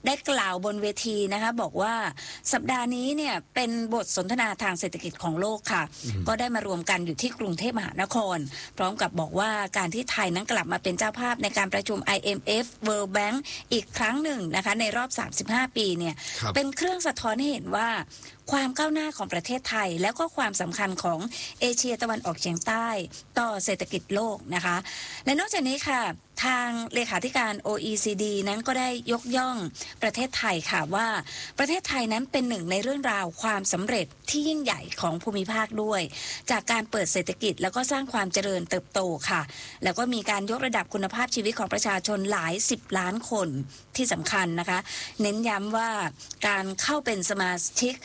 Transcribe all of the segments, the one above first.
ได้กล่าวบนเวทีนะคะบอกว่าสัปดาห์นี้เนี่ยเป็นบทสนทนาทางเศรษฐกิจของโลกค่ะก็ได้มารวมกันอยู่ที่กรุงเทพมหานครพร้อมกับบอกว่าการที่ไทยนั้นกลับมาเป็นเจ้าภาพในการประชุม IMF World Bank อีกครั้งหนึ่งนะคะในรอบ35ปีเนี่ยเป็นเครื่องสะท้อนให้เห็นว่าความก้าวหน้าของประเทศไทยแล้วก็ความสำคัญของเอเชียตะวันออกเฉียงใต้ต่อเศรษฐกิจโลกนะคะและนอกจากนี้ค่ะทางเลขาธิการ OECD นั้นก็ได้ยกย่องประเทศไทยค่ะว่าประเทศไทยนั้นเป็นหนึ่งในเรื่องราวความสำเร็จที่ยิ่งใหญ่ของภูมิภาคด้วยจากการเปิดเศรษฐกิจแล้วก็สร้างความเจริญเติบโตค่ะแล้วก็มีการยกระดับคุณภาพชีวิตของประชาชนหลาย10ล้านคนที่สำคัญนะคะเน้นย้ำว่าการเข้าเป็นสมาชิก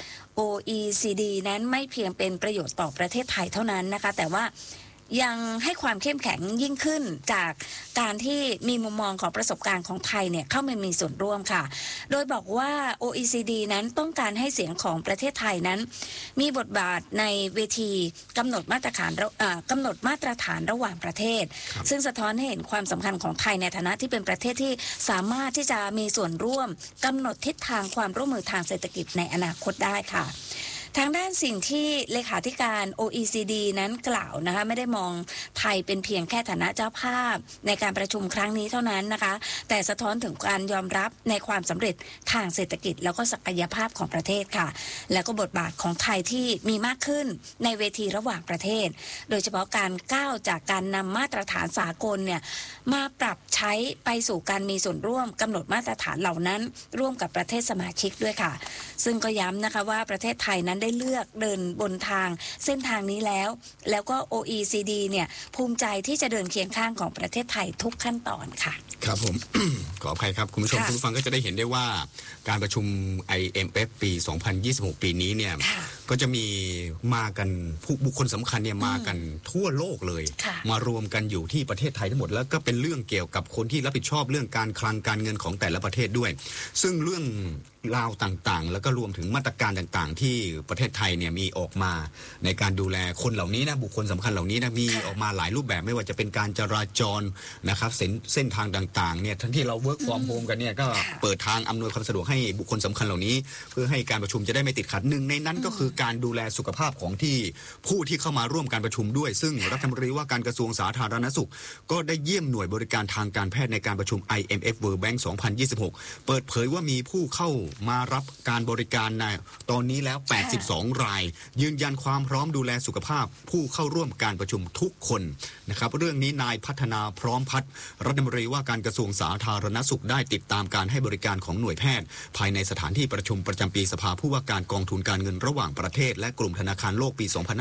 OECD นั้นไม่เพียงเป็นประโยชน์ต่อประเทศไทยเท่านั้นนะคะแต่ว่ายังให้ความเข้มแข็งยิ่งขึ้นจากการที่มีมุมมองของประสบการณ์ของไทยเนี่ยเข้ามามีส่วนร่วมค่ะโดยบอกว่า OECD นั้นต้องการให้เสียงของประเทศไทยนั้นมีบทบาทในเวทีกำหนดมาตรฐานระหว่างประเทศซึ่งสะท้อนให้เห็นความสำคัญของไทยในฐานะที่เป็นประเทศที่สามารถที่จะมีส่วนร่วมกำหนดทิศทางความร่วมมือทางเศรษฐกิจในอนาคตได้ค่ะทางด้านสิ่งที่เลขาธิการ OECD นั้นกล่าวนะคะไม่ได้มองไทยเป็นเพียงแค่ฐานะเจ้าภาพในการประชุมครั้งนี้เท่านั้นนะคะแต่สะท้อนถึงการยอมรับในความสำเร็จทางเศรษฐกิจแล้วก็ศักยภาพของประเทศค่ะแล้วก็บทบาทของไทยที่มีมากขึ้นในเวทีระหว่างประเทศโดยเฉพาะการก้าวจากการนำมาตรฐานสากลเนี่ยมาปรับใช้ไปสู่การมีส่วนร่วมกำหนดมาตรฐานเหล่านั้นร่วมกับประเทศสมาชิกด้วยค่ะซึ่งก็ย้ำนะคะว่าประเทศไทยนั้นได้เลือกเดินบนทางเส้นทางนี้แล้วก็ OECD เนี่ยภูมิใจที่จะเดินเคียงข้างของประเทศไทยทุกขั้นตอนค่ะครับผม ขออภัยครับคุณผู้ชมคุณผู้ฟังก็จะได้เห็นได้ว่าการประชุม IMF ปี 2026 ปีนี้เนี่ยก็จะมีมากันบุคคลสำคัญเนี่ยมากันทั่วโลกเลยมารวมกันอยู่ที่ประเทศไทยทั้งหมดแล้วก็เป็นเรื่องเกี่ยวกับคนที่รับผิดชอบเรื่องการคลังการเงินของแต่ละประเทศด้วยซึ่งเรื่องราวต่างๆแล้วก็รวมถึงมาตรการต่างๆที่ประเทศไทยเนี่ยมีออกมาในการดูแลคนเหล่านี้นะบุคคลสำคัญเหล่านี้นะมีออกมาหลายรูปแบบไม่ว่าจะเป็นการจราจรนะครับเส้นทางต่างๆเนี่ยทั้งที่เรา work from home กันเนี่ยก็เปิดทางอำนวยความสะดวกให้บุคคลสำคัญเหล่านี้เพื่อให้การประชุมจะได้ไม่ติดขัดหนึ่งในนั้นก็คือการดูแลสุขภาพของที่ผู้ที่เข้ามาร่วมการประชุมด้วยซึ่งรัฐมนตรีว่าการกระทรวงสาธารณสุขก็ได้เยี่ยมหน่วยบริการทางการแพทย์ในการประชุม IMF World Bank 2026 เปิดเผยว่ามีผู้เข้ามารับการบริการในตอนนี้แล้ว82รายยืนยันความพร้อมดูแลสุขภาพผู้เข้าร่วมการประชุมทุกคนนะครับเรื่องนี้นายพัฒนาพร้อมพัฒน์รัฐมนตรีว่าการกระทรวงสาธารณสุขได้ติดตามการให้บริการของหน่วยแพทย์ภายในสถานที่ประชุมประจำปีสภาผู้ว่าการกองทุนการเงินระหว่างประเทศและกลุ่มธนาคารโลกปี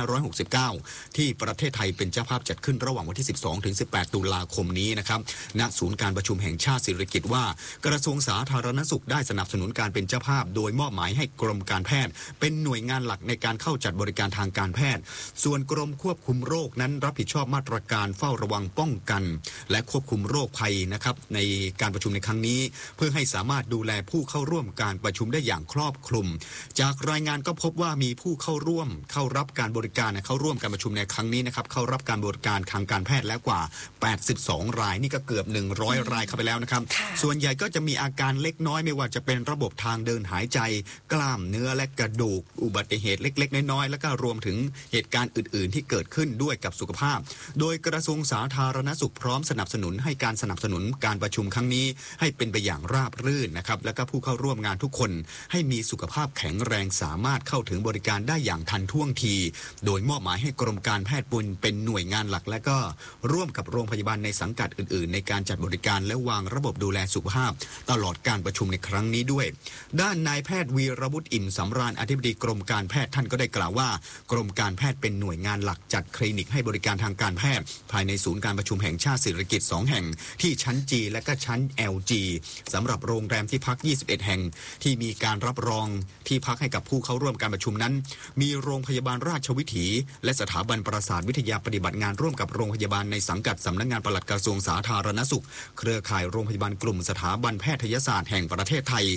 2569 ที่ประเทศไทยเป็นเจ้าภาพจัดขึ้นระหว่างวันที่ 12 ถึง 18 ตุลาคมนี้นะครับณศูนย์การประชุมแห่งชาติสิริกิติ์ว่ากระทรวงสาธารณสุขได้สนับสนุนการเป็นเจ้าภาพโดยมอบหมายให้กรมการแพทย์เป็นหน่วยงานหลักในการเข้าจัดบริการทางการแพทย์ส่วนกรมควบคุมโรคนั้นรับผิดชอบมาตรการเฝ้าระวังป้องกันและควบคุมโรคภัยนะครับในการประชุมในครั้งนี้เพื่อให้สามารถดูแลผู้เข้าร่วมการประชุมได้อย่างครอบคลุมจากรายงานก็พบว่ามีผู้เข้ารับการบริการเข้าร่วมการประชุมในครั้งนี้นะครับเข้ารับการบริการทางการแพทย์แล้วกว่า82รายนี่ก็เกือบ100รายเข้าไปแล้วนะครับส่วนใหญ่ก็จะมีอาการเล็กน้อยไม่ว่าจะเป็นระบบทางเดินหายใจกล้ามเนื้อและกระดูกอุบัติเหตุเล็กๆน้อยๆแล้วก็รวมถึงเหตุการณ์อื่นๆที่เกิดขึ้นด้วยกับสุขภาพโดยกระทรวงสาธารณสุขพร้อมสนับสนุนให้การสนับสนุนการประชุมครั้งนี้ให้เป็นไปอย่างราบรื่นนะครับแล้วก็ผู้เข้าร่วมงานทุกคนให้มีสุขภาพแข็งแรงสามารถเข้าถึงบริการได้อย่างทันท่วงทีโดยมอบหมายให้กรมการแพทย์เป็นหน่วยงานหลักและก็ร่วมกับโรงพยาบาลในสังกัดอื่นๆในการจัดบริการและวางระบบดูแลสุขภาพตลอดการประชุมในครั้งนี้ด้วยด้านนายแพทย์วีรวุฒิอิ่มสำราญอธิบดีกรมการแพทย์ท่านก็ได้กล่าวว่ากรมการแพทย์เป็นหน่วยงานหลักจัดคลินิกให้บริการทางการแพทย์ภายในศูนย์การประชุมแห่งชาติสิริกิติ์2แห่งที่ชั้น G และก็ชั้น LG สำหรับโรงแรมที่พัก21แห่งที่มีการรับรองที่พักให้กับผู้เข้าร่วมการประชุมนั้นมีโรงพยาบาลราชวิถีและสถาบันประสาทวิทยาปฏิบัติงานร่วมกับโรงพยาบาลในสังกัดสำนักงานปลัดกระทรวงสาธารณสุขเครือข่ายโรงพยาบาลกลุ่มสถาบันแพทยศาสตร์แห่งประเทศไทยส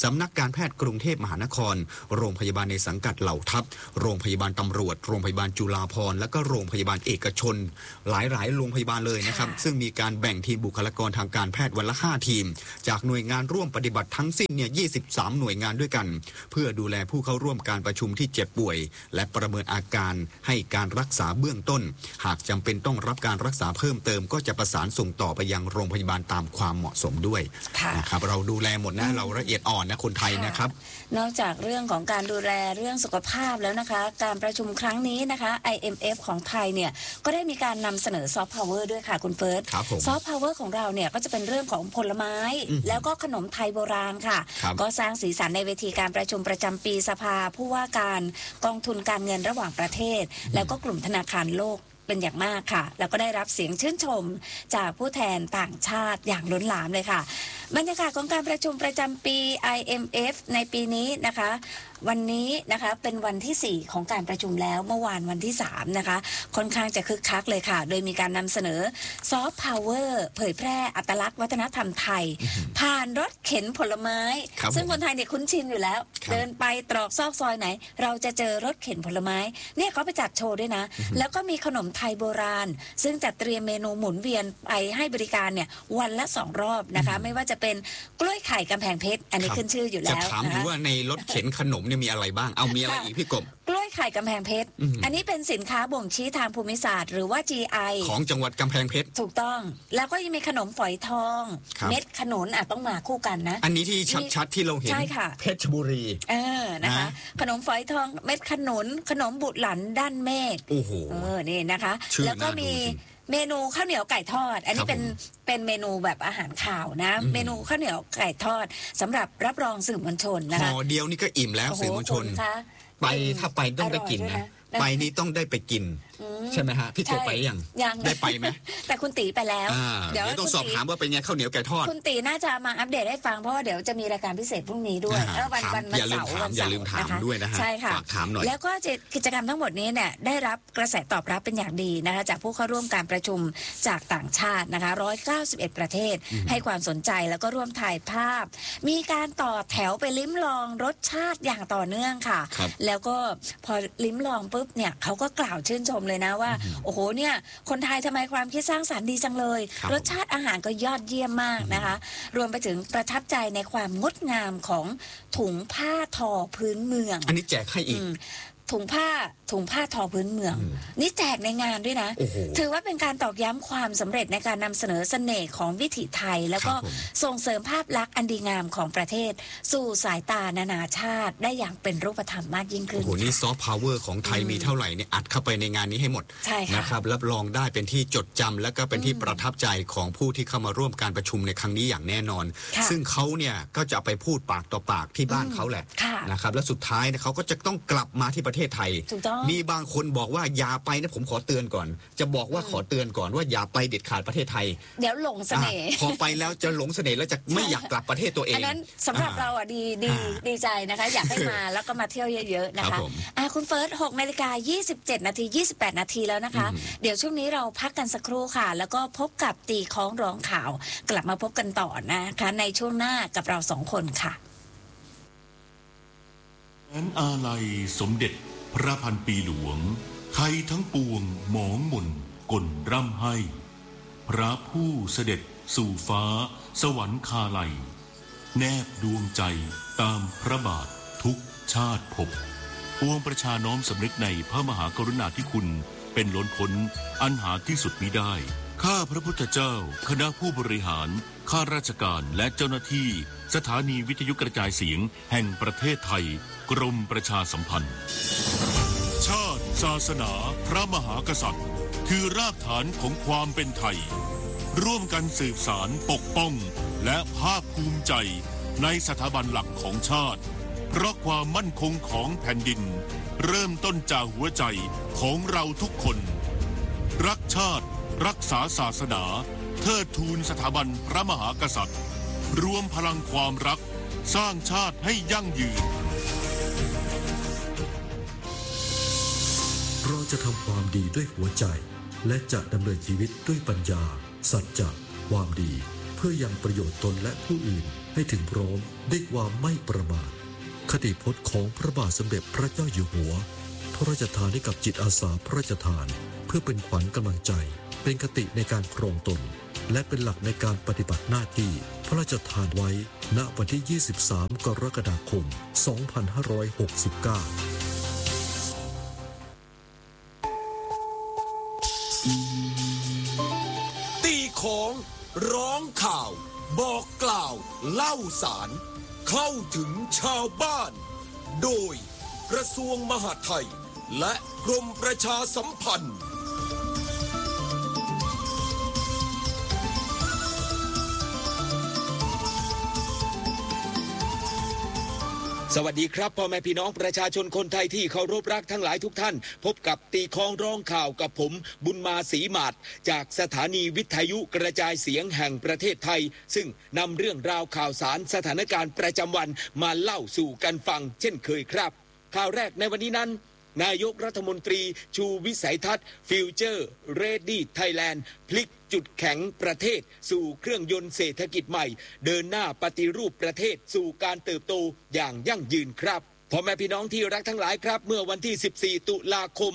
ำนักการแพทย์กรุงเทพมหานครโรงพยาบาลในสังกัดเหล่าทัพโรงพยาบาลตำรวจโรงพยาบาลจุฬาภรณ์และก็โรงพยาบาลเอกชนหลายโรงพยาบาลเลยนะครับซึ่งมีการแบ่งทีมบุคลากรทางการแพทย์วันละ5ทีมจากหน่วยงานร่วมปฏิบัติทั้งสิ้นเนี่ย23หน่วยงานด้วยกันเพื่อดูแลผู้เข้าร่วมการประชุมที่เจ็บป่วยและประเมินอาการให้การรักษาเบื้องต้นหากจำเป็นต้องรับการรักษาเพิ่มเติมก็จะประสานส่งต่อไปยังโรงพยาบาลตามความเหมาะสมด้วยนะครับเราดูแลหมดนะเราละเอียดอ่อนนะคนไทยนะครับนอกจากเรื่องของการดูแลเรื่องสุขภาพแล้วนะคะการประชุมครั้งนี้นะคะ IMF ของไทยเนี่ยก็ได้มีการนำเสนอซอฟต์พาวเวอร์ด้วยค่ะคุณเฟิร์สซอฟต์พาวเวอร์ของเราเนี่ยก็จะเป็นเรื่องของผลไม้แล้วก็ขนมไทยโบราณค่ะก็สร้างสีสันในเวทีการประชุมประจำปีสภาผู้ว่าการกองทุนการเงินระหว่างประเทศแล้วก็กลุ่มธนาคารโลกเป็นอย่างมากค่ะแล้วก็ได้รับเสียงชื่นชมจากผู้แทนต่างชาติอย่างล้นหลามเลยค่ะบรรยากาศของการประชุมประจำปี IMF ในปีนี้นะคะวันนี้นะคะเป็นวันที่4ของการประชุมแล้วเมื่อวานวันที่3นะคะค่อนข้างจะคึกคักเลยค่ะโดยมีการนำเสนอซอฟต์พาวเวอร์เผยแพร่อัตลักษณ์วัฒนธรรมไทยผ่านรถเข็นผลไม้ซึ่งคนไทยเนี่ยคุ้นชินอยู่แล้วเดินไปตรอกซอกซอยไหนเราจะเจอรถเข็นผลไม้เนี่ยเขาไปจัดโชว์ด้วยนะแล้วก็มีขนมไทยโบราณซึ่งจัดเตรียมเมนูหมุนเวียนไปให้บริการเนี่ยวันละ2รอบนะคะไม่ว่าจะเป็นกล้วยไข่กำแพงเพชรอันนี้ขึ้นชื่ออยู่แล้วจะถามดูว่าในรถเข็นขนมเนี่ยมีอะไรบ้างเอามีอะไรอีกพี่กบกล้วยไข่กำแพงเพชรอันนี้เป็นสินค้าบ่งชี้ทางภูมิศาสตร์หรือว่า GI ของจังหวัดกำแพงเพชรถูกต้องแล้วก็ยังมีขนมฝอยทองเม็ดขนุนต้องมาคู่กันนะอันนี้ที่ชัดๆที่เราเห็นเพชรบุรีนะคะขนมฝอยทองเม็ดขนุนขนมบุตรหลันด้านเมฆโอ้โหนี่นะคะแล้วก็มีเมนูข้าวเหนียวไก่ทอดอันนี้เป็นเมนูแบบอาหารข่าวนะเมนูข้าวเหนียวไก่ทอดสำหรับรับรองสื่อมวลชนนะคะห่อเดียวนี่ก็อิ่มแล้วสื่อมวลชนไปถ้าไปต้องได้กินนะไปนี่ต้องได้ไปกินใช่ไหมฮะพี่กบไปยังได้ไปไหมแต่คุณตีไปแล้วเดี๋ยวต้องสอบถามว่าเป็นไงข้าวเหนียวไก่ทอดคุณตีน่าจะมาอัปเดตให้ฟังเพราะว่าเดี๋ยวจะมีรายการพิเศษพรุ่งนี้ด้วยวันเสาร์อย่าลืมถามด้วยนะฮะใช่ค่ะถามหน่อยแล้วก็กิจกรรมทั้งหมดนี้เนี่ยได้รับกระแสตอบรับเป็นอย่างดีนะคะจากผู้เข้าร่วมการประชุมจากต่างชาตินะคะ191ประเทศให้ความสนใจแล้วก็ร่วมถ่ายภาพมีการต่อแถวไปลิ้มลองรสชาติอย่างต่อเนื่องค่ะแล้วก็พอลิ้มลองปุ๊บเนี่ยเขาก็กล่าวชื่นชมเลยนะว่าโอ้โหเนี่ยคนไทยทำไมความคิดสร้างสรรค์ดีจังเลยรสชาติอาหารก็ยอดเยี่ยมมากนะคะรวมไปถึงประทับใจในความงดงามของถุงผ้าทอพื้นเมืองอันนี้แจกให้อีกถุงผ้าทอพื้นเมืองนี่แจกในงานด้วยนะถือว่าเป็นการตอกย้ำความสำเร็จในการนำเสนอเสน่ห์ของวิถีไทยแล้วก็ส่งเสริมภาพลักษณ์อันดีงามของประเทศสู่สายตานานาชาติได้อย่างเป็นรูปธรรมมากยิ่งขึ้นโอ้โหนี่ซอฟต์พาวเวอร์ของไทยมีเท่าไหร่เนี่ยอัดเข้าไปในงานนี้ให้หมดนะครับรับรองได้เป็นที่จดจำและก็เป็นที่ประทับใจของผู้ที่เข้ามาร่วมการประชุมในครั้งนี้อย่างแน่นอนซึ่งเขาเนี่ยก็จะไปพูดปากต่อปากที่บ้านเขาแหละนะครับและสุดท้ายเขาก็จะต้องกลับมาที่ประเทศไทยมีบางคนบอกว่าอย่าไปนะผมขอเตือนก่อนจะบอกว่าขอเตือนก่อนว่าอย่าไปเด็ดขาดประเทศไทยเดี๋ยวหลงเสน่ห์พอไปแล้วจะหลงเสน่ห์แล้วจะไม่อยากกลับประเทศตัวเองอันนั้นสำหรับเราดีใจนะคะอยากให้มาแล้วก็มาเที่ยวเยอะๆนะคะคุณเฟิร์ส6:27 นาที28 นาทีแล้วนะคะเดี๋ยวช่วงนี้เราพักกันสักครู่ค่ะแล้วก็พบกับตีค้องร้องข่าวกลับมาพบกันต่อนะคะในช่วงหน้ากับเรา2คนค่ะแม้นอาลัยสมเด็จพระพันปีหลวงไทยทั้งปวงหมองหม่นก่นร่ำให้พระผู้เสด็จสู่ฟ้าสวรรคาลัยแนบดวงใจตามพระบาททุกชาติภพปวงประชาน้อมสำนึกในพระมหากรุณาธิคุณเป็นล้นพ้นอันหาที่สุดมิได้ข้าพระพุทธเจ้าคณะผู้บริหารข้าราชการและเจ้าหน้าที่สถานีวิทยุกระจายเสียงแห่งประเทศไทยกรมประชาสัมพันธ์ชาติศาสนาพระมหากษัตริย์คือรากฐานของความเป็นไทยร่วมกันสืบสารปกป้องและภาคภูมิใจในสถาบันหลักของชาติเพราะความมั่นคงของแผ่นดินเริ่มต้นจากหัวใจของเราทุกคนรักชาติรักษาศาสนาเทิดทูนสถาบันพระมหากษัตริย์รวมพลังความรักสร้างชาติให้ยั่งยืนเราจะทำความดีด้วยหัวใจและจะดำเนินชีวิตด้วยปัญญาสัจจะความดีเพื่อยังประโยชน์ตนและผู้อื่นให้ถึงพร้อมด้วยความไม่ประมาทคติพจน์ของพระบาทสมเด็จพระเจ้าอยู่หัวพระราชทานให้กับจิตอาสาพระราชทานเพื่อเป็นขวัญกำลังใจเป็นคติในการครองตนและเป็นหลักในการปฏิบัติหน้าที่พระราชทานไว้ณวันที่ 23 กรกฎาคม 2569 ตีของร้องข่าวบอกกล่าวเล่าสารเข้าถึงชาวบ้านโดยกระทรวงมหาดไทยและกรมประชาสัมพันธ์สวัสดีครับพ่อแม่พี่น้องประชาชนคนไทยที่เคารพรักทั้งหลายทุกท่านพบกับตีคองร้องข่าวกับผมบุญมาศรีหมาดจากสถานีวิทยุกระจายเสียงแห่งประเทศไทยซึ่งนำเรื่องราวข่าวสารสถานการณ์ประจำวันมาเล่าสู่กันฟังเช่นเคยครับข่าวแรกในวันนี้นั้นนายกรัฐมนตรีชูวิสัยทัศน์ฟิวเจอร์เรดดี้ไทยแลนด์พลิกจุดแข็งประเทศสู่เครื่องยนต์เศรษฐกิจใหม่เดินหน้าปฏิรูปประเทศสู่การเติบโตอย่างยั่งยืนครับพ่อแม่พี่น้องที่รักทั้งหลายครับเมื่อวันที่ 14 ตุลาคม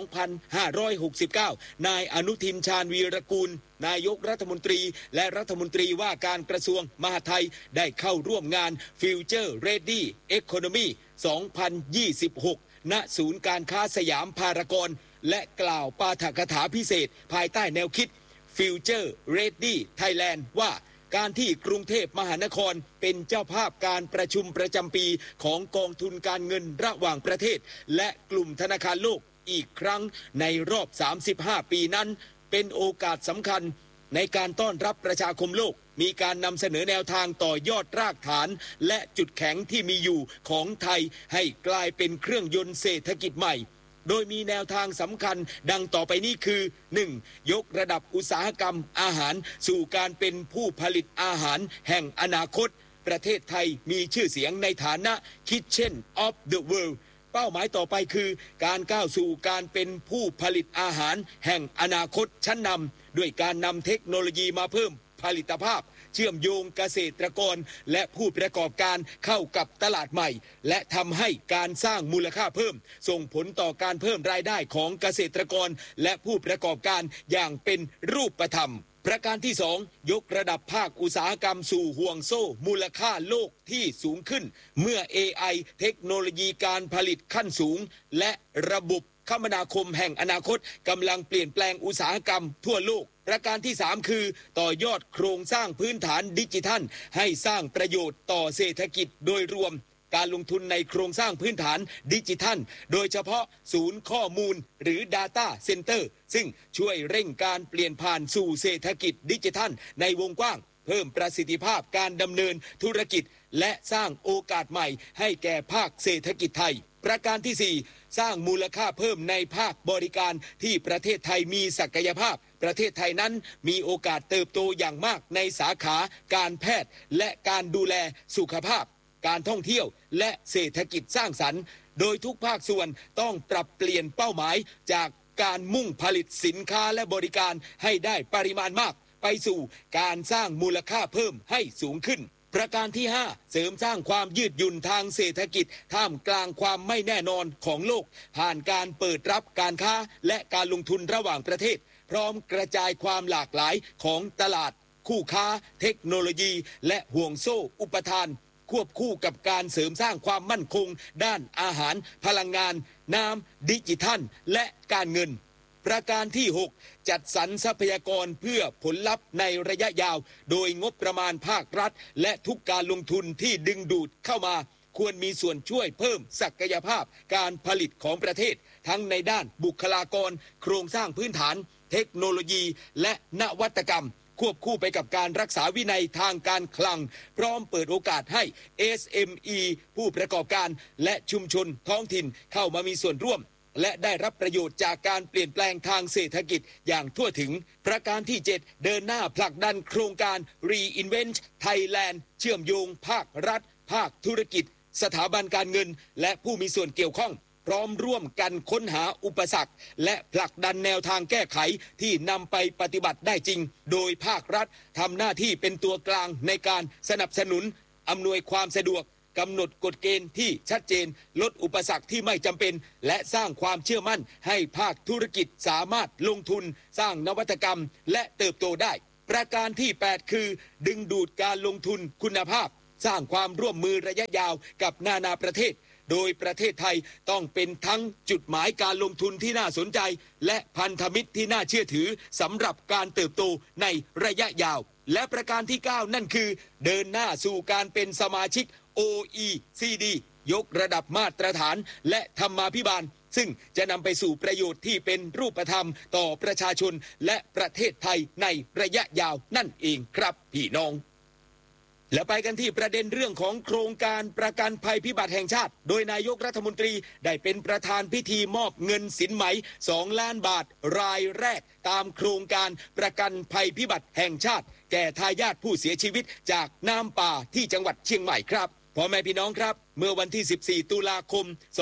2569 นายอนุทินชาญวีรกูลนายกรัฐมนตรีและรัฐมนตรีว่าการกระทรวงมหาดไทยได้เข้าร่วมงาน Future Ready Economy 2026 ณ ศูนย์การค้าสยามพารากอนและกล่าวปาฐกถาพิเศษภายใต้แนวคิด Future Ready Thailand ว่าการที่กรุงเทพมหานครเป็นเจ้าภาพการประชุมประจำปีของกองทุนการเงินระหว่างประเทศและกลุ่มธนาคารโลกอีกครั้งในรอบ 35 ปีนั้นเป็นโอกาสสำคัญในการต้อนรับประชาคมโลกมีการนำเสนอแนวทางต่อยอดรากฐานและจุดแข็งที่มีอยู่ของไทยให้กลายเป็นเครื่องยนต์เศรษฐกิจใหม่โดยมีแนวทางสำคัญดังต่อไปนี้คือ 1. ยกระดับอุตสาหกรรมอาหารสู่การเป็นผู้ผลิตอาหารแห่งอนาคตประเทศไทยมีชื่อเสียงในฐานะ Kitchen of the World เป้าหมายต่อไปคือการก้าวสู่การเป็นผู้ผลิตอาหารแห่งอนาคตชั้นนำด้วยการนำเทคโนโลยีมาเพิ่มผลิตภาพเชื่อมโยงเกษตรกรและผู้ประกอบการเข้ากับตลาดใหม่และทำให้การสร้างมูลค่าเพิ่มส่งผลต่อการเพิ่มรายได้ของเกษตรกรและผู้ประกอบการอย่างเป็นรูปธรรมประการที่ 2 ยกระดับภาคอุตสาหกรรมสู่ห่วงโซ่มูลค่าโลกที่สูงขึ้นเมื่อ AI เทคโนโลยีการผลิตขั้นสูงและระบบคมนาคมแห่งอนาคตกำลังเปลี่ยนแปลงอุตสาหกรรมทั่วโลกประการที่ 3 คือต่อยอดโครงสร้างพื้นฐานดิจิทัลให้สร้างประโยชน์ต่อเศรษฐกิจโดยรวมการลงทุนในโครงสร้างพื้นฐานดิจิทัลโดยเฉพาะศูนย์ข้อมูลหรือ Data Center ซึ่งช่วยเร่งการเปลี่ยนผ่านสู่เศรษฐกิจดิจิทัลในวงกว้างเพิ่มประสิทธิภาพการดำเนินธุรกิจและสร้างโอกาสใหม่ให้แก่ภาคเศรษฐกิจไทยประการที่ 4 สร้างมูลค่าเพิ่มในภาคบริการที่ประเทศไทยมีศักยภาพประเทศไทยนั้นมีโอกาสเติบโตอย่างมากในสาขาการแพทย์และการดูแลสุขภาพการท่องเที่ยวและเศรษฐกิจสร้างสรรค์โดยทุกภาคส่วนต้องปรับเปลี่ยนเป้าหมายจากการมุ่งผลิตสินค้าและบริการให้ได้ปริมาณมากไปสู่การสร้างมูลค่าเพิ่มให้สูงขึ้นประการที่ 5 เสริมสร้างความยืดหยุ่นทางเศรษฐกิจท่ามกลางความไม่แน่นอนของโลกผ่านการเปิดรับการค้าและการลงทุนระหว่างประเทศพร้อมกระจายความหลากหลายของตลาดคู่ค้าเทคโนโลยีและห่วงโซ่อุปทานควบคู่กับการเสริมสร้างความมั่นคงด้านอาหารพลังงานน้ำดิจิทัลและการเงินประการที่ 6 จัดสรรทรัพยากรเพื่อผลลัพธ์ในระยะยาวโดยงบประมาณภาครัฐและทุกการลงทุนที่ดึงดูดเข้ามาควรมีส่วนช่วยเพิ่มศักยภาพการผลิตของประเทศทั้งในด้านบุคลากรโครงสร้างพื้นฐานเทคโนโลยีและนวัตกรรมควบคู่ไปกับการรักษาวินัยทางการคลังพร้อมเปิดโอกาสให้ SME ผู้ประกอบการและชุมชนท้องถิ่นเข้ามามีส่วนร่วมและได้รับประโยชน์จากการเปลี่ยนแปลงทางเศรษฐกิจอย่างทั่วถึงประการที่ 7 เดินหน้าผลักดันโครงการ Reinvent Thailand เชื่อมโยงภาครัฐภาคธุรกิจสถาบันการเงินและผู้มีส่วนเกี่ยวข้องพร้อมร่วมกันค้นหาอุปสรรคและผลักดันแนวทางแก้ไขที่นำไปปฏิบัติได้จริงโดยภาครัฐทำหน้าที่เป็นตัวกลางในการสนับสนุนอำนวยความสะดวกกำหนดกฎเกณฑ์ที่ชัดเจนลดอุปสรรคที่ไม่จำเป็นและสร้างความเชื่อมั่นให้ภาคธุรกิจสามารถลงทุนสร้างนวัตกรรมและเติบโตได้ประการที่ 8 คือดึงดูดการลงทุนคุณภาพสร้างความร่วมมือระยะยาวกับนานาประเทศโดยประเทศไทยต้องเป็นทั้งจุดหมายการลงทุนที่น่าสนใจและพันธมิตรที่น่าเชื่อถือสำหรับการเติบโตในระยะยาวและประการที่ 9 นั่นคือเดินหน้าสู่การเป็นสมาชิก OECD ยกระดับมาตรฐานและธรรมาภิบาลซึ่งจะนำไปสู่ประโยชน์ที่เป็นรูปธรรมต่อประชาชนและประเทศไทยในระยะยาวนั่นเองครับพี่น้องและไปกันที่ประเด็นเรื่องของโครงการประกันภัยพิบัติแห่งชาติโดยนายกรัฐมนตรีได้เป็นประธานพิธีมอบเงินสินไหม2 ล้านบาทรายแรกตามโครงการประกันภัยพิบัติแห่งชาติแก่ทายาทผู้เสียชีวิตจากน้ำป่าที่จังหวัดเชียงใหม่ครับพ่อแม่พี่น้องครับเมื่อวันที่ 14 ตุลาคม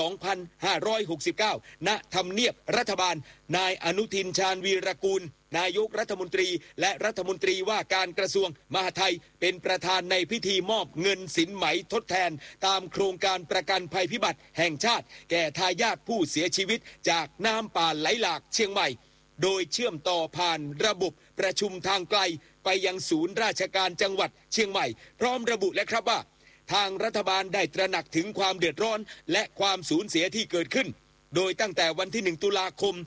2569 ณ ทำเนียบรัฐบาลนายอนุทินชาญวีรกูลนายกรัฐมนตรีและรัฐมนตรีว่าการกระทรวงมหาดไทยเป็นประธานในพิธีมอบเงินสินไหมทดแทนตามโครงการประกันภัยพิบัติแห่งชาติแก่ทายาทผู้เสียชีวิตจากน้ำป่าไหลหลากเชียงใหม่โดยเชื่อมต่อผ่านระบบประชุมทางไกลไปยังศูนย์ราชการจังหวัดเชียงใหม่พร้อมระบุและครับว่าทางรัฐบาลได้ตระหนักถึงความเดือดร้อนและความสูญเสียที่เกิดขึ้นโดยตั้งแต่วันที่ 1 ตุลาคม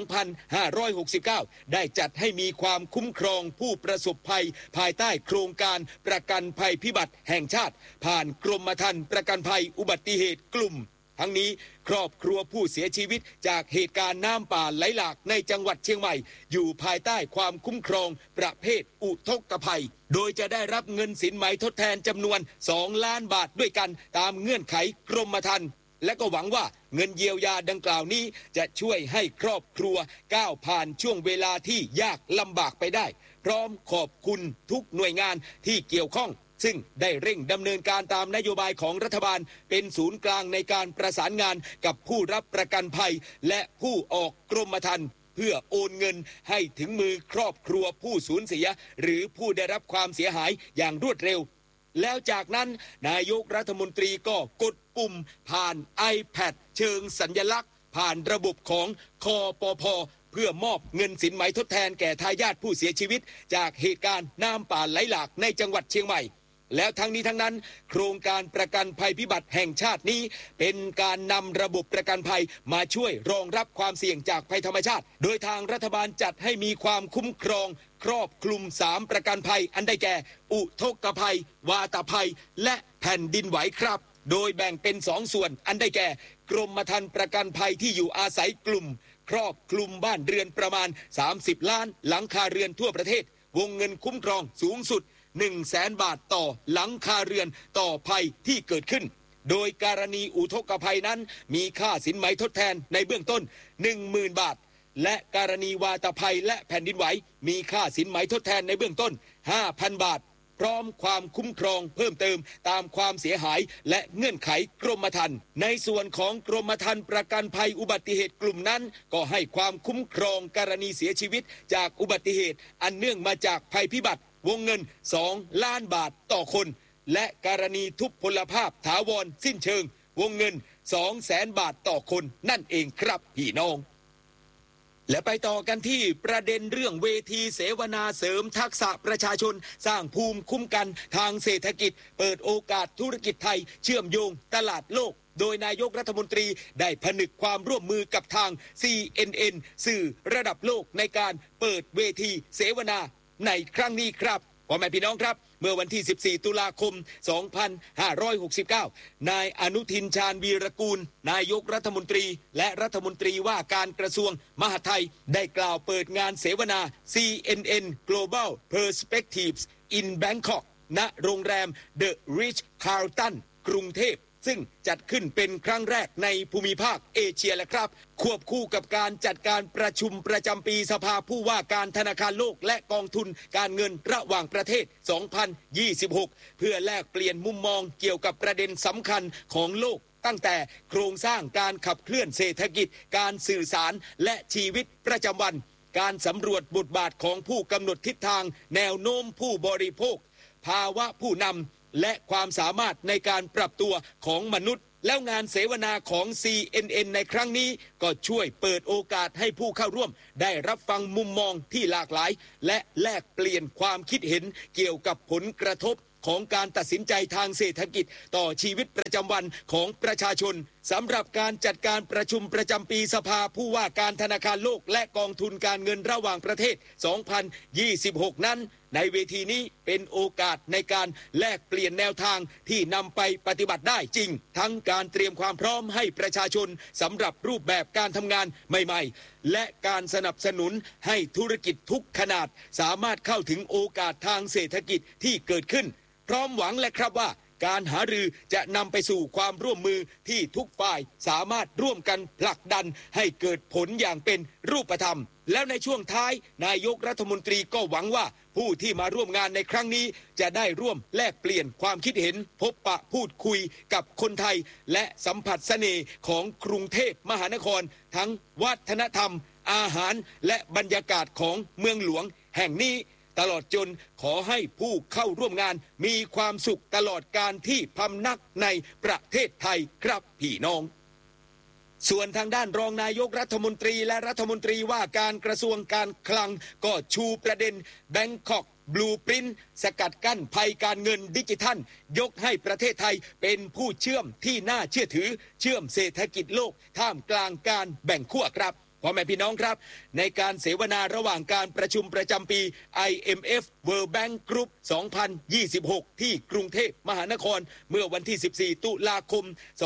2569 ได้จัดให้มีความคุ้มครองผู้ประสบภัยภายใต้โครงการประกันภัยพิบัติแห่งชาติผ่านกรมธรรม์ประกันภัยอุบัติเหตุกลุ่มทั้งนี้ครอบครัวผู้เสียชีวิตจากเหตุการณ์น้ำป่าไหลหลากในจังหวัดเชียงใหม่อยู่ภายใต้ความคุ้มครองประเภทอุทกภัยโดยจะได้รับเงินสินไหมทดแทนจำนวน2 ล้านบาทด้วยกันตามเงื่อนไขกรมธรรม์และก็หวังว่าเงินเยียวยาดังกล่าวนี้จะช่วยให้ครอบครัวก้าวผ่านช่วงเวลาที่ยากลำบากไปได้พร้อมขอบคุณทุกหน่วยงานที่เกี่ยวข้องซึ่งได้เร่งดำเนินการตามนโยบายของรัฐบาลเป็นศูนย์กลางในการประสานงานกับผู้รับประกันภัยและผู้ออกกรมธรรม์เพื่อโอนเงินให้ถึงมือครอบครัวผู้สูญเสียหรือผู้ได้รับความเสียหายอย่างรวดเร็วแล้วจากนั้นนายกรัฐมนตรีก็กดปุ่มผ่าน iPad เชิงสัญลักษณ์ผ่านระบบของคปภ.เพื่อมอบเงินสินไหมทดแทนแก่ทายาทผู้เสียชีวิตจากเหตุการณ์น้ำป่าไหลหลากในจังหวัดเชียงใหม่แล้วทั้งนี้ทั้งนั้นโครงการประกันภัยพิบัติแห่งชาตินี้เป็นการนำระบบประกันภัยมาช่วยรองรับความเสี่ยงจากภัยธรรมชาติโดยทางรัฐบาลจัดให้มีความคุ้มครองครอบคลุม3ประกันภัยอันได้แก่อุทกภัยวาตภัยและแผ่นดินไหวครับโดยแบ่งเป็น2 ส่วนอันได้แก่กรมธรรม์ประกันภัยที่อยู่อาศัยกลุ่มครอบคลุมบ้านเรือนประมาณ30 ล้านหลังคาเรือนทั่วประเทศวงเงินคุ้มครองสูงสุด100,000 บาทต่อหลังคาเรือนต่อภัยที่เกิดขึ้นโดยกรณีอุทกภัยนั้นมีค่าสินไหมทดแทนในเบื้องต้น 10,000 บาทและกรณีวาตภัยและแผ่นดินไหวมีค่าสินไหมทดแทนในเบื้องต้น 5,000 บาทพร้อมความคุ้มครองเพิ่มเติมตามความเสียหายและเงื่อนไขกรมธรรม์ในส่วนของกรมธรรม์ประกันภัยอุบัติเหตุกลุ่มนั้นก็ให้ความคุ้มครองกรณีเสียชีวิตจากอุบัติเหตุอันเนื่องมาจากภัยพิบัติวงเงิน2 ล้านบาทต่อคนและกรณีทุพพลภาพถาวรสิ้นเชิงวงเงิน 200,000 บาทต่อคนนั่นเองครับพี่น้องและไปต่อกันที่ประเด็นเรื่องเวทีเสวนาเสริมทักษะประชาชนสร้างภูมิคุ้มกันทางเศรษฐกิจเปิดโอกาสธุรกิจไทยเชื่อมโยงตลาดโลกโดยนายกรัฐมนตรีได้ผนึกความร่วมมือกับทาง CNN สื่อระดับโลกในการเปิดเวทีเสวนาในครั้งนี้ครับพ่อแม่พี่น้องครับเมื่อวันที่ 14 ตุลาคม 2569 นายอนุทินชาญวีรกูลนายกรัฐมนตรีและรัฐมนตรีว่าการกระทรวงมหาดไทยได้กล่าวเปิดงานเสวนา CNN Global Perspectives in Bangkok ณ โรงแรม The Ritz-Carlton กรุงเทพซึ่งจัดขึ้นเป็นครั้งแรกในภูมิภาคเอเชียและครับควบคู่กับการจัดการประชุมประจำปีสภาผู้ว่าการธนาคารโลกและกองทุนการเงินระหว่างประเทศ 2026 เพื่อแลกเปลี่ยนมุมมองเกี่ยวกับประเด็นสำคัญของโลกตั้งแต่โครงสร้างการขับเคลื่อนเศรษฐกิจการสื่อสารและชีวิตประจำวันการสำรวจบทบาทของผู้กำหนดทิศทางแนวโน้มผู้บริโภคภาวะผู้นำและความสามารถในการปรับตัวของมนุษย์แล้วงานเสวนาของ CNN ในครั้งนี้ก็ช่วยเปิดโอกาสให้ผู้เข้าร่วมได้รับฟังมุมมองที่หลากหลายและแลกเปลี่ยนความคิดเห็นเกี่ยวกับผลกระทบของการตัดสินใจทางเศรษฐกิจต่อชีวิตประจำวันของประชาชนสำหรับการจัดการประชุมประจำปีสภาผู้ว่าการธนาคารโลกและกองทุนการเงินระหว่างประเทศ 2026 นั้นในเวทีนี้เป็นโอกาสในการแลกเปลี่ยนแนวทางที่นำไปปฏิบัติได้จริงทั้งการเตรียมความพร้อมให้ประชาชนสำหรับรูปแบบการทำงานใหม่ๆและการสนับสนุนให้ธุรกิจทุกขนาดสามารถเข้าถึงโอกาสทางเศรษฐกิจที่เกิดขึ้นพร้อมหวังและครับว่าการหารือจะนำไปสู่ความร่วมมือที่ทุกฝ่ายสามารถร่วมกันผลักดันให้เกิดผลอย่างเป็นรูปธรรมแล้วในช่วงท้ายนายกรัฐมนตรีก็หวังว่าผู้ที่มาร่วมงานในครั้งนี้จะได้ร่วมแลกเปลี่ยนความคิดเห็นพบปะพูดคุยกับคนไทยและสัมผัสเสน่ห์ของกรุงเทพมหานครทั้งวัฒนธรรมอาหารและบรรยากาศของเมืองหลวงแห่งนี้ตลอดจนขอให้ผู้เข้าร่วมงานมีความสุขตลอดการที่พำนักในประเทศไทยครับพี่น้องส่วนทางด้านรองนายกรัฐมนตรีและรัฐมนตรีว่าการกระทรวงการคลังก็ชูประเด็น Bangkok Blueprint สกัดกั้นภัยการเงินดิจิทัลยกให้ประเทศไทยเป็นผู้เชื่อมที่น่าเชื่อถือเชื่อมเศรษฐกิจโลกท่ามกลางการแบ่งขั้วครับพ่อแม่พี่น้องครับในการเสวนาระหว่างการประชุมประจำปี IMF World Bank Group 2026 ที่กรุงเทพมหานครเมื่อวันที่ 14 ตุลาคม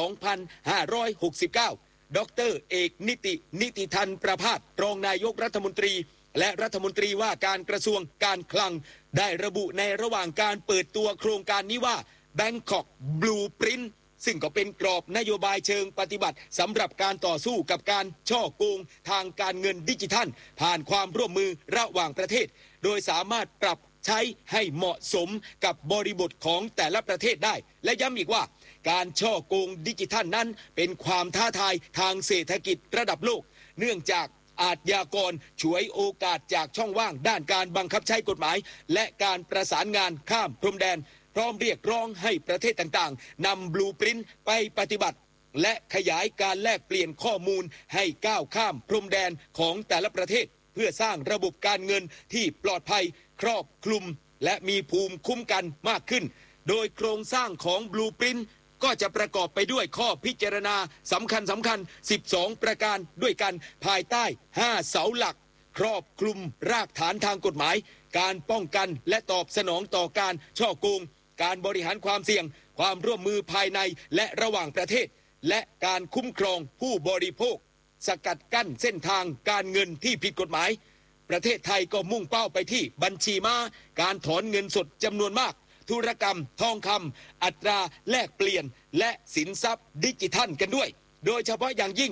2569 ดร.เอกนิติธันประภาสรองนายกรัฐมนตรีและรัฐมนตรีว่าการกระทรวงการคลังได้ระบุในระหว่างการเปิดตัวโครงการนี้ว่า Bangkok Blueprintซึ่งก็เป็นกรอบนโยบายเชิงปฏิบัติสำหรับการต่อสู้กับการฉ้อโกงทางการเงินดิจิทัลผ่านความร่วมมือระหว่างประเทศโดยสามารถปรับใช้ให้เหมาะสมกับบริบทของแต่ละประเทศได้และย้ำอีกว่าการฉ้อโกงดิจิทัลนั้นเป็นความท้าทายทางเศรษฐกิจระดับโลกเนื่องจากอาชญากรฉวยโอกาสจากช่องว่างด้านการบังคับใช้กฎหมายและการประสานงานข้ามพรมแดนพร้อมเรียกร้องให้ประเทศต่างๆนำบลูพรินท์ไปปฏิบัติและขยายการแลกเปลี่ยนข้อมูลให้ก้าวข้ามพรมแดนของแต่ละประเทศเพื่อสร้างระบบการเงินที่ปลอดภัยครอบคลุมและมีภูมิคุ้มกันมากขึ้นโดยโครงสร้างของบลูพรินท์ก็จะประกอบไปด้วยข้อพิจารณาสำคัญ12ประการด้วยกันภายใต้5เสาหลักครอบคลุมรากฐานทางกฎหมายการป้องกันและตอบสนองต่อการฉ้อโกงการบริหารความเสี่ยงความร่วมมือภายในและระหว่างประเทศและการคุ้มครองผู้บริโภคสกัดกั้นเส้นทางการเงินที่ผิดกฎหมายประเทศไทยก็มุ่งเป้าไปที่บัญชีม้าการถอนเงินสดจำนวนมากธุรกรรมทองคำอัตราแลกเปลี่ยนและสินทรัพย์ดิจิทัลกันด้วยโดยเฉพาะอย่างยิ่ง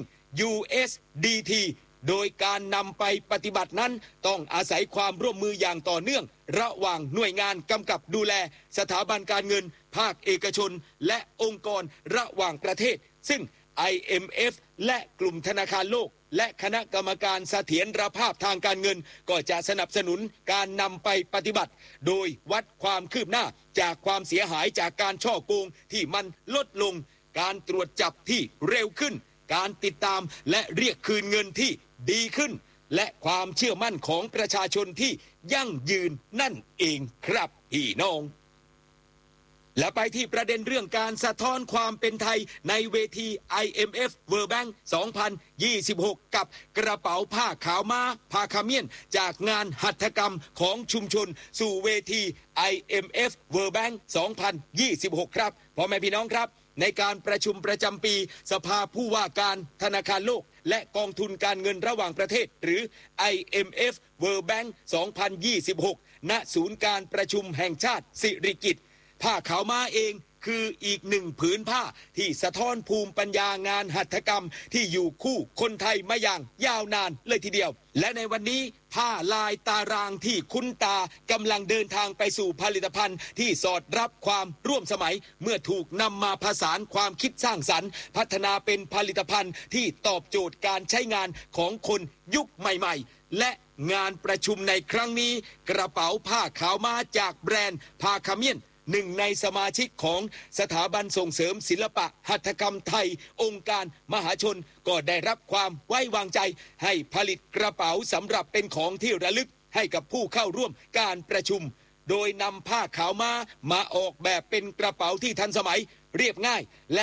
USDT โดยการนำไปปฏิบัตินั้นต้องอาศัยความร่วมมืออย่างต่อเนื่องระหว่างหน่วยงานกำกับดูแลสถาบันการเงินภาคเอกชนและองค์กรระหว่างประเทศซึ่ง IMF และกลุ่มธนาคารโลกและคณะกรรมการเสถียรภาพทางการเงินก็จะสนับสนุนการนำไปปฏิบัติโดยวัดความคืบหน้าจากความเสียหายจากการฉ้อโกงที่มันลดลงการตรวจจับที่เร็วขึ้นการติดตามและเรียกคืนเงินที่ดีขึ้นและความเชื่อมั่นของประชาชนที่ยั่งยืนนั่นเองครับพี่น้องและไปที่ประเด็นเรื่องการสะท้อนความเป็นไทยในเวที IMF World Bank 2026 กับกระเป๋าผ้าขาวม้าพาคาเมียนจากงานหัตถกรรมของชุมชนสู่เวที IMF World Bank 2026 ครับพ่อแม่พี่น้องครับในการประชุมประจำปีสภาผู้ว่าการธนาคารโลกและกองทุนการเงินระหว่างประเทศหรือ IMF World Bank 2026 ณ ศูนย์การประชุมแห่งชาติสิริกิติ์ผ้าขาวม้าเองคืออีกหนึ่งผืนผ้าที่สะท้อนภูมิปัญญางานหัตถกรรมที่อยู่คู่คนไทยมาอย่างยาวนานเลยทีเดียวและในวันนี้ผ้าลายตารางที่คุ้นตากำลังเดินทางไปสู่ผลิตภัณฑ์ที่สอดรับความร่วมสมัยเมื่อถูกนำมาผสานความคิดสร้างสรรค์พัฒนาเป็นผลิตภัณฑ์ที่ตอบโจทย์การใช้งานของคนยุคใหม่ๆและงานประชุมในครั้งนี้กระเป๋าผ้าขาวม้าจากแบรนด์พาคาเมียนหนึ่งในสมาชิกของสถาบันส่งเสริมศิลปะหัตถกรรมไทยองค์การมหาชนก็ได้รับความไว้วางใจให้ผลิตกระเป๋าสำหรับเป็นของที่ระลึกให้กับผู้เข้าร่วมการประชุมโดยนำผ้าขาวม้ามาออกแบบเป็นกระเป๋าที่ทันสมัยเรียบง่ายและ